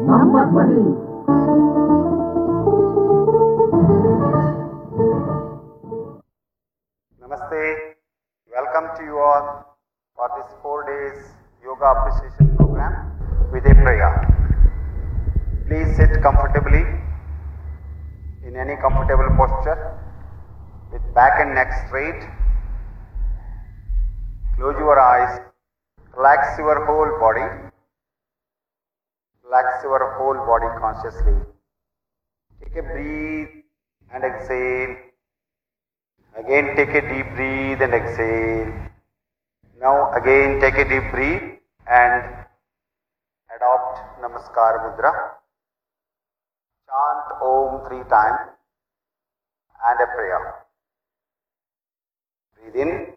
Number 20. Namaste. Welcome to you all for this 4 days yoga appreciation program with a prayer. Please sit comfortably in any comfortable posture with back and neck straight. Close your eyes. Relax your whole body. Relax your whole body consciously. Take a breathe and exhale. Again take a deep breath and exhale. Now again take a deep breath and adopt Namaskar Mudra. Chant Om 3 times and a prayer. Breathe in.